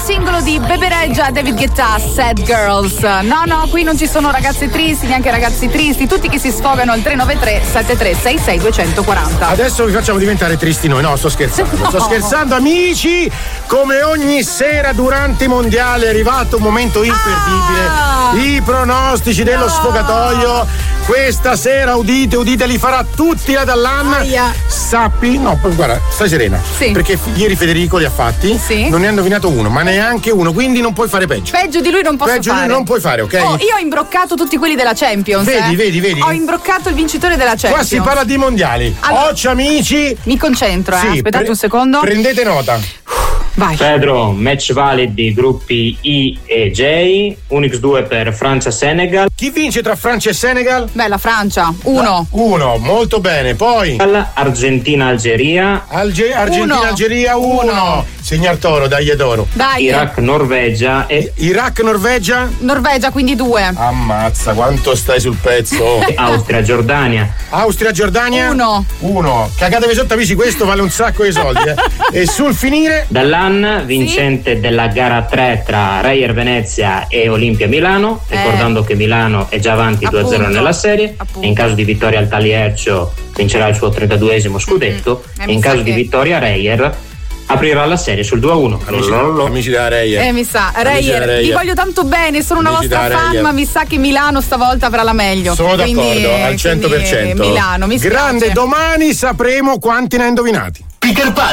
singolo di Bebereggia, David Guetta, Sad Girls. No, qui non ci sono ragazze tristi, neanche ragazzi tristi, tutti che si sfogano al 393 7366 240. Adesso vi facciamo diventare tristi noi. No, sto scherzando. No. Sto scherzando, amici. Come ogni sera durante i mondiali è arrivato un momento imperdibile. I pronostici dello sfogatoio. Questa sera, udite, li farà tutti la Dallan. Sappi, no, guarda, stai serena. Sì. Perché ieri Federico li ha fatti. Sì. Non ne ha indovinato uno, ma neanche uno, quindi non puoi fare peggio. Peggio di lui non posso Peggio fare. di lui non puoi fare, ok? Oh, io ho imbroccato tutti quelli della Champions. Vedi. Ho imbroccato il vincitore della Champions. Qua si parla di mondiali. Allora, Occhi amici. Mi concentro, Sì, aspettate un secondo. Prendete nota. Vai. Pedro, match valid di gruppi I e J, un X2 per Francia-Senegal. Chi vince tra Francia e Senegal? Beh, la Francia, 1. 1, molto bene. Poi Argentina-Algeria. Argentina-Algeria, 1. Signor Toro, dai d'oro. Dai. Iraq-Norvegia e Iraq-Norvegia? Norvegia, quindi 2. Ammazza, quanto stai sul pezzo. Austria-Giordania. Austria-Giordania? 1. Cagatevi sotto, amici, questo vale un sacco di soldi. E sul finire? Dallan, vincente della gara 3 tra Reyer Venezia e Olimpia Milano, ricordando che Milano è già avanti 2-0 nella serie. E in caso di vittoria al Taliercio vincerà il suo 32esimo scudetto. E in caso di vittoria Reyer aprirà la serie sul 2-1. Amici della Reyer. Mi sa, Reyer, vi voglio tanto bene, sono una Amici vostra da fan, Reyer. ma mi sa che Milano stavolta avrà la meglio. Sono Quindi, d'accordo, al 100%. Milano, mi spiace. Grande, domani sapremo quanti ne ha indovinati. Peter Pan.